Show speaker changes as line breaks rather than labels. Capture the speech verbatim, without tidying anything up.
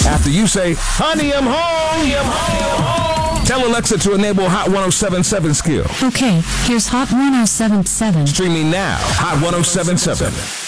After you say, honey, I'm home. Honey, I'm home. I'm home. Tell Alexa to enable Hot one oh seven seven skill.
Okay, here's Hot one oh seven seven.
Streaming now, Hot one oh seven seven.